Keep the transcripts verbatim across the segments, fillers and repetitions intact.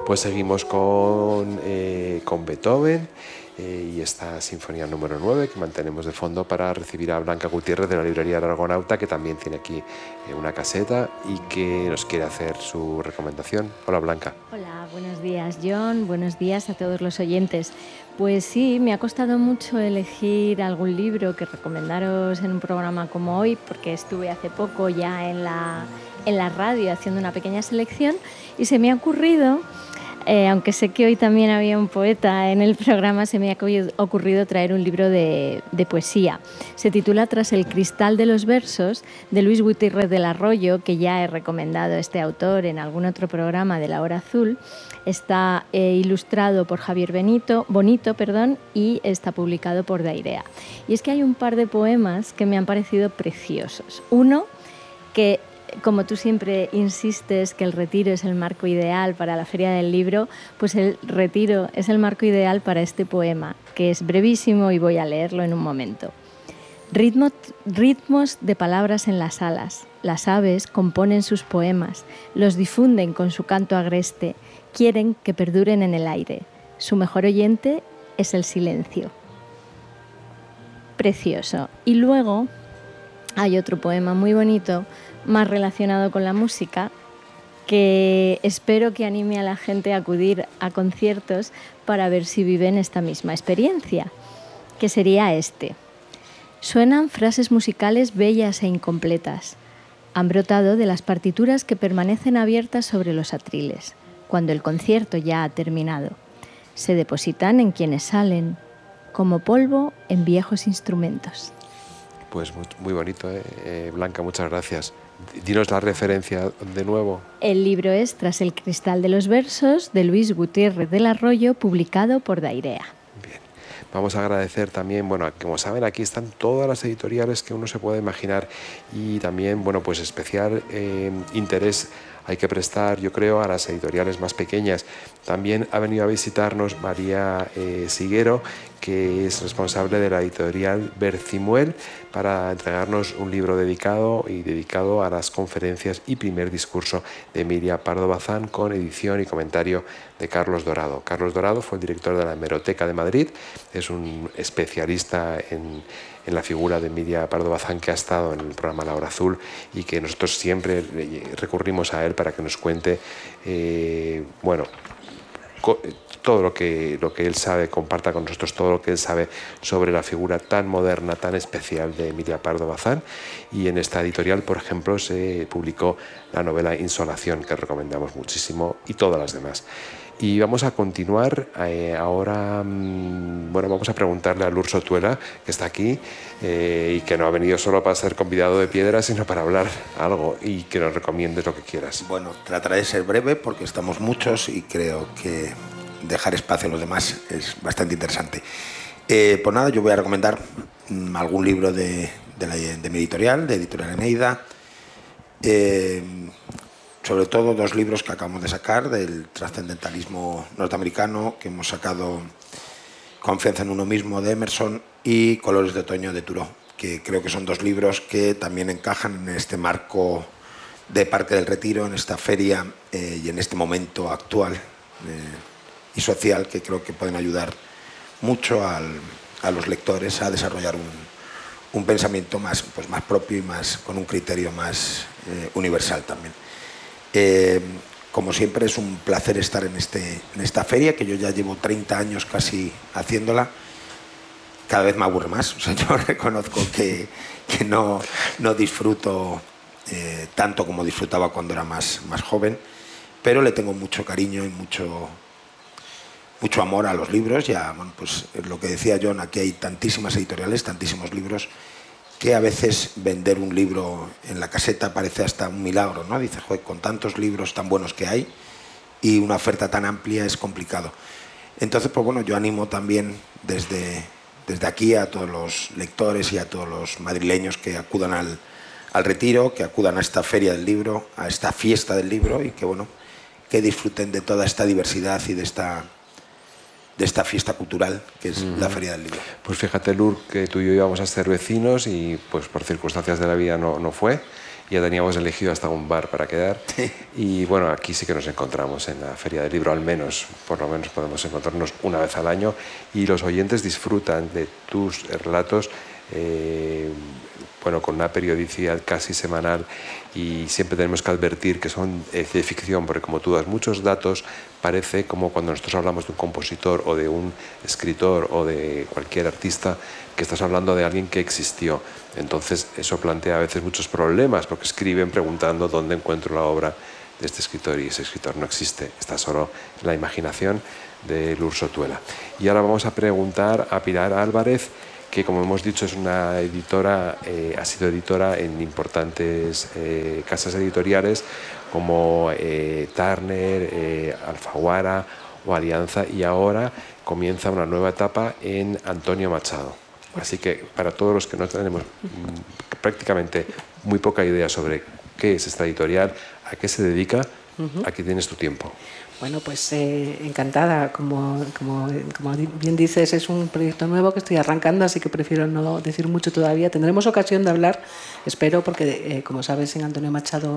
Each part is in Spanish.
Pues seguimos con, eh, con Beethoven eh, y esta sinfonía número nueve que mantenemos de fondo para recibir a Blanca Gutiérrez de la librería El Argonauta, que también tiene aquí eh, una caseta y que nos quiere hacer su recomendación. Hola, Blanca. Hola, buenos días, John. Buenos días a todos los oyentes. Pues sí, me ha costado mucho elegir algún libro que recomendaros en un programa como hoy, porque estuve hace poco ya en la, en la radio haciendo una pequeña selección y se me ha ocurrido, eh, aunque sé que hoy también había un poeta en el programa, se me ha ocurrido traer un libro de, de poesía. Se titula Tras el cristal de los versos, de Luis Gutiérrez del Arroyo, que ya he recomendado este autor en algún otro programa de La Hora Azul. Está eh, ilustrado por Javier Benito, Bonito perdón, y está publicado por Dairea. Y es que hay un par de poemas que me han parecido preciosos. Uno que, como tú siempre insistes que el retiro es el marco ideal para la Feria del Libro, pues el retiro es el marco ideal para este poema, que es brevísimo y voy a leerlo en un momento. Ritmo, ritmos de palabras en las alas. Las aves componen sus poemas, los difunden con su canto agreste, quieren que perduren en el aire. Su mejor oyente es el silencio. Precioso. Y luego hay otro poema muy bonito, más relacionado con la música, que espero que anime a la gente a acudir a conciertos para ver si viven esta misma experiencia, que sería este. Suenan frases musicales bellas e incompletas. Han brotado de las partituras que permanecen abiertas sobre los atriles, cuando el concierto ya ha terminado. Se depositan en quienes salen, como polvo en viejos instrumentos. Pues muy, muy bonito, ¿eh? Eh, Blanca, muchas gracias. Dinos la referencia de nuevo. El libro es Tras el cristal de los versos, de Luis Gutiérrez del Arroyo, publicado por Dairea. Bien. Vamos a agradecer también, bueno, como saben, aquí están todas las editoriales que uno se puede imaginar y también, bueno, pues especial eh, interés hay que prestar, yo creo, a las editoriales más pequeñas. También ha venido a visitarnos María eh, Siguero, que es responsable de la editorial Bercimuel, para entregarnos un libro dedicado y dedicado a las conferencias y primer discurso de Emilia Pardo Bazán, con edición y comentario de Carlos Dorado. Carlos Dorado fue el director de la Hemeroteca de Madrid, es un especialista en, en la figura de Emilia Pardo Bazán, que ha estado en el programa La Hora Azul y que nosotros siempre recurrimos a él para que nos cuente, eh, bueno, todo lo que, lo que él sabe, comparta con nosotros todo lo que él sabe sobre la figura tan moderna, tan especial de Emilia Pardo Bazán. Y en esta editorial, por ejemplo, se publicó la novela Insolación, que recomendamos muchísimo, y todas las demás. Y vamos a continuar eh, ahora, mmm, bueno, vamos a preguntarle a Lur Sotuela, que está aquí eh, y que no ha venido solo para ser convidado de piedra, sino para hablar algo y que nos recomiendes lo que quieras. Bueno, trataré de ser breve porque estamos muchos y creo que dejar espacio a los demás es bastante interesante. Eh, pues nada, yo voy a recomendar mmm, algún libro de, de, la, de mi editorial, de Editorial Eneida. Eh, sobre todo dos libros que acabamos de sacar del trascendentalismo norteamericano, que hemos sacado Confianza en uno mismo, de Emerson, y Colores de otoño, de Thoreau, que creo que son dos libros que también encajan en este marco de Parque del Retiro, en esta feria eh, y en este momento actual eh, y social, que creo que pueden ayudar mucho al, a los lectores a desarrollar un, un pensamiento más, pues más propio y más, con un criterio más eh, universal también. Eh, como siempre, es un placer estar en, este, en esta feria, que yo ya llevo treinta años casi haciéndola. Cada vez me aburre más. O sea, yo reconozco que, que no, no disfruto eh, tanto como disfrutaba cuando era más, más joven, pero le tengo mucho cariño y mucho, mucho amor a los libros. Ya, bueno, pues lo que decía John, aquí hay tantísimas editoriales, tantísimos libros, que a veces vender un libro en la caseta parece hasta un milagro, ¿no? Dices, joder, con tantos libros tan buenos que hay y una oferta tan amplia es complicado. Entonces, pues bueno, yo animo también desde, desde aquí a todos los lectores y a todos los madrileños que acudan al, al retiro, que acudan a esta feria del libro, a esta fiesta del libro, y que, bueno, que disfruten de toda esta diversidad y de esta... de esta fiesta cultural que es uh-huh. la Feria del Libro. Pues fíjate, Lur, que tú y yo íbamos a ser vecinos y pues por circunstancias de la vida no, no fue, ya teníamos elegido hasta un bar para quedar. Sí. Y bueno, aquí sí que nos encontramos en la Feria del Libro, al menos, por lo menos podemos encontrarnos una vez al año, y los oyentes disfrutan de tus relatos, eh, bueno, con una periodicidad casi semanal, y siempre tenemos que advertir que son eh, de ficción, porque como tú das muchos datos, parece como cuando nosotros hablamos de un compositor o de un escritor o de cualquier artista, que estás hablando de alguien que existió. Entonces eso plantea a veces muchos problemas, porque escriben preguntando dónde encuentro la obra de este escritor, y ese escritor no existe, está solo en la imaginación de Lourdes Sotuela. Y ahora vamos a preguntar a Pilar Álvarez, que como hemos dicho es una editora, eh, ha sido editora en importantes eh, casas editoriales como eh, Turner, eh, Alfaguara o Alianza, y ahora comienza una nueva etapa en Antonio Machado. Así que para todos los que no tenemos mmm, prácticamente muy poca idea sobre qué es esta editorial, a qué se dedica, uh-huh. Aquí tienes tu tiempo. Bueno, pues eh, encantada. Como, como, como bien dices, es un proyecto nuevo que estoy arrancando, así que prefiero no decir mucho todavía. Tendremos ocasión de hablar, espero, porque eh, como sabes, en Antonio Machado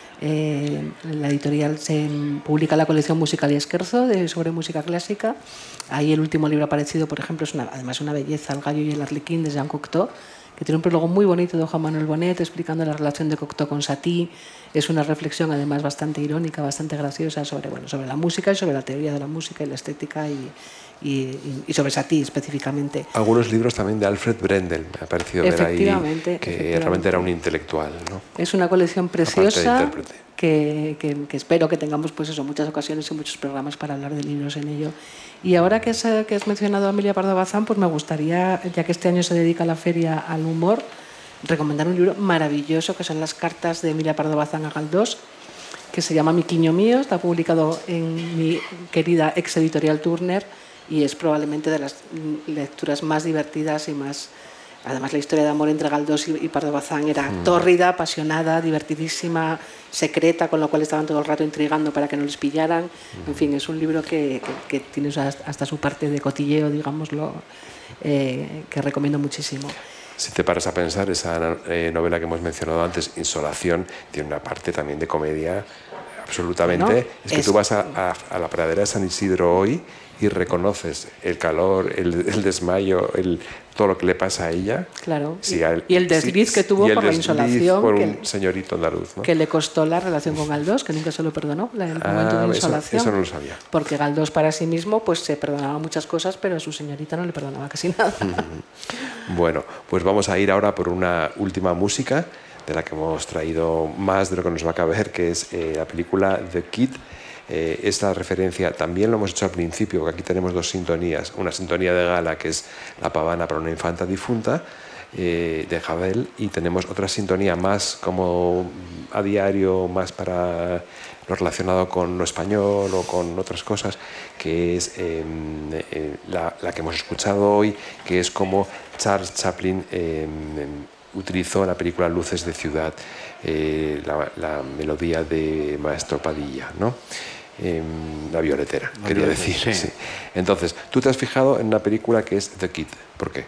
eh, la editorial se publica la colección Musical y Esquerzo de, sobre música clásica. Ahí el último libro aparecido, por ejemplo, es una, además una belleza, El gallo y el arlequín, de Jean Cocteau, que tiene un prólogo muy bonito de Juan Manuel Bonet explicando la relación de Cocteau con Satie. Es una reflexión además bastante irónica, bastante graciosa sobre, bueno, sobre la música y sobre la teoría de la música y la estética, y, y, y sobre Satie específicamente. Algunos libros también de Alfred Brendel, me ha parecido ver ahí, que realmente era un intelectual, ¿no? Es una colección preciosa que, que, que espero que tengamos, pues eso, muchas ocasiones y muchos programas para hablar de libros en ello. Y ahora que has, que has mencionado a Emilia Pardo Bazán, pues me gustaría, ya que este año se dedica la feria al humor, recomendar un libro maravilloso que son las cartas de Emilia Pardo Bazán a Galdós, que se llama Mi quiño mío, está publicado en mi querida ex editorial Turner, y es probablemente de las lecturas más divertidas y más... Además, la historia de amor entre Galdós y Pardo Bazán era mm. tórrida, apasionada, divertidísima, secreta, con lo cual estaban todo el rato intrigando para que no les pillaran. Mm. En fin, es un libro que, que, que tiene hasta su parte de cotilleo, digámoslo, eh, que recomiendo muchísimo. Si te paras a pensar, esa eh, novela que hemos mencionado antes, Insolación, tiene una parte también de comedia absolutamente. Bueno, es que es... tú vas a, a, a la pradera de San Isidro hoy y reconoces el calor, el, el desmayo, el, todo lo que le pasa a ella. Claro. Sí, y, el, y el desliz sí, que tuvo por la insolación. Por que, un señorito andaluz, ¿no? Que le costó la relación con Galdós, que nunca se lo perdonó, el ah, momento de insolación. Eso, eso no lo sabía. Porque Galdós para sí mismo pues se perdonaba muchas cosas, pero a su señorita no le perdonaba casi nada. Bueno, pues vamos a ir ahora por una última música, de la que hemos traído más de lo que nos va a caber, que es eh, la película The Kid. Eh, esta referencia también lo hemos hecho al principio, porque aquí tenemos dos sintonías, una sintonía de gala que es La pavana para una infanta difunta, eh, de Javel, y tenemos otra sintonía más como a diario, más para lo relacionado con lo español o con otras cosas, que es eh, eh, la, la que hemos escuchado hoy, que es como Charles Chaplin eh, utilizó en la película Luces de Ciudad eh, la, la melodía de Maestro Padilla, ¿no? Eh, la violetera, la quería violeta, decir. Sí. Sí. Entonces, tú te has fijado en una película que es The Kid. ¿Por qué?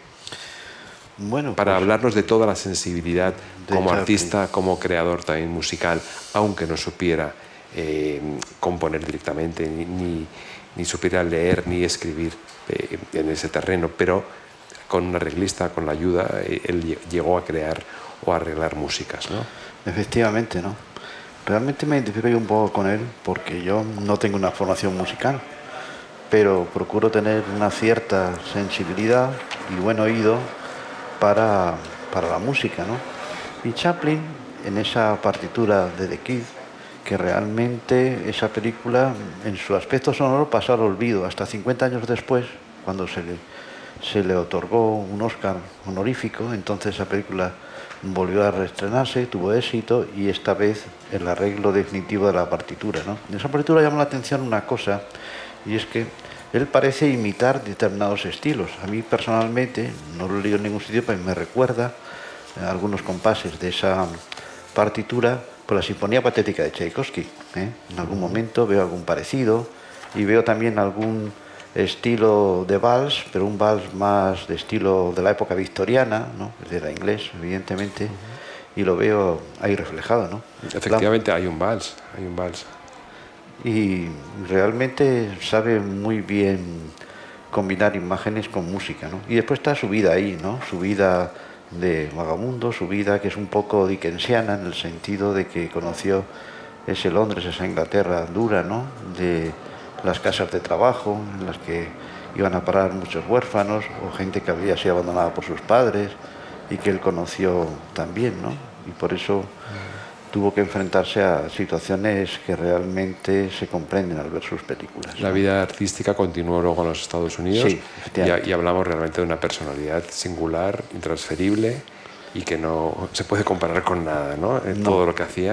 Bueno, para pues, hablarnos de toda la sensibilidad como Chaplin. artista, como creador también musical, aunque no supiera eh, componer directamente, ni, ni, ni supiera leer ni escribir eh, en ese terreno, pero con un arreglista, con la ayuda, eh, él llegó a crear o a arreglar músicas, ¿no? Efectivamente, ¿no? Realmente me identifico yo un poco con él porque yo no tengo una formación musical, pero procuro tener una cierta sensibilidad y buen oído para, para la música, ¿no? Y Chaplin, en esa partitura de The Kid, que realmente esa película, en su aspecto sonoro, pasó al olvido hasta cincuenta años después, cuando se le, se le otorgó un Oscar honorífico. Entonces esa película volvió a reestrenarse, tuvo éxito, y esta vez el arreglo definitivo de la partitura, ¿no? En esa partitura llama la atención una cosa, y es que él parece imitar determinados estilos. A mí personalmente, no lo he leído en ningún sitio, pero me recuerda a algunos compases de esa partitura por la Sinfonía Patética de Tchaikovsky, ¿eh? En algún momento veo algún parecido, y veo también algún estilo de vals, pero un vals más de estilo de la época victoriana, ¿no? Era inglés, evidentemente, y lo veo ahí reflejado, ¿no? Efectivamente, La... hay un vals, hay un vals. Y realmente sabe muy bien combinar imágenes con música, ¿no? Y después está su vida ahí, ¿no? Su vida de vagabundo, su vida que es un poco dickensiana en el sentido de que conoció ese Londres, esa Inglaterra dura, ¿no? De las casas de trabajo en las que iban a parar muchos huérfanos o gente que había sido abandonada por sus padres y que él conoció también, ¿no? Y por eso tuvo que enfrentarse a situaciones que realmente se comprenden al ver sus películas, ¿no? La vida artística continuó luego en los Estados Unidos, sí, y, y hablamos realmente de una personalidad singular, intransferible y que no se puede comparar con nada, ¿no? En no. todo lo que hacía.